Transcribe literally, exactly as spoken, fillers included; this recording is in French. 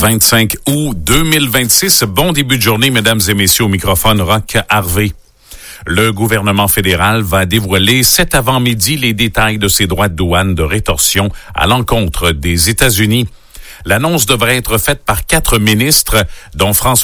vingt-cinq août deux mille vingt-six. Bon début de journée, mesdames et messieurs, au microphone Roch Harvey. Le gouvernement fédéral va dévoiler cet avant-midi les détails de ses droits de douane de rétorsion à l'encontre des États-Unis. L'annonce devrait être faite par quatre ministres, dont François